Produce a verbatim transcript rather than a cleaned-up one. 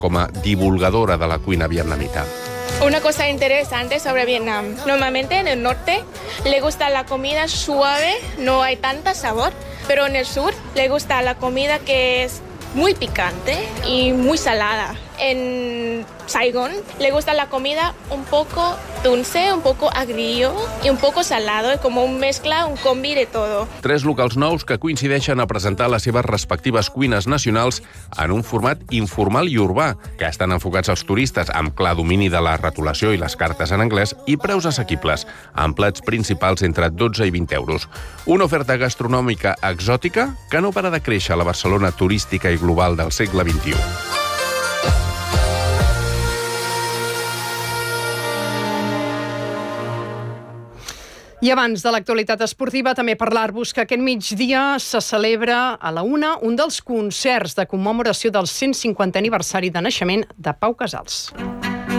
com a divulgadora de la cuina vietnamita. Una cosa interesante sobre Vietnam. Normalmente en el norte le gusta la comida suave, no hay tanta sabor, pero en el sur le gusta la comida que es muy picante y muy salada. En Saigón le gusta la comida un poco dulce, un poco agrio y un poco salado, como un mezcla, un combi de todo. Tres locals nous que coincideixen a presentar les seves respectives cuines nacionals en un format informal i urbà, que estan enfocats als turistes amb clar domini de la retolació i les cartes en anglès i preus assequibles, amb plats principals entre dotze i vint euros. Una oferta gastronòmica exòtica que no para de créixer a la Barcelona turística i global del segle vint-i-u. I abans de l'actualitat esportiva, també parlar-vos que aquest migdia se celebra a la una un dels concerts de commemoració del cent cinquantè aniversari de naixement de Pau Casals.